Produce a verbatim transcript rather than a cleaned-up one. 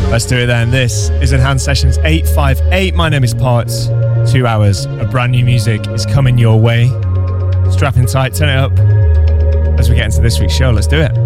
Let's do it then. This is Enhanced Sessions eight five eight. My name is Parts. Two hours of brand new music is coming your way. Strap in tight, turn it up as we get into this week's show. Let's do it.